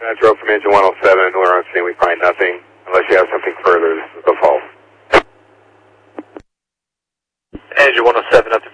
I drove from engine 107, we're on scene, we find nothing. Unless you have something further, this is the fault. Engine 107 up to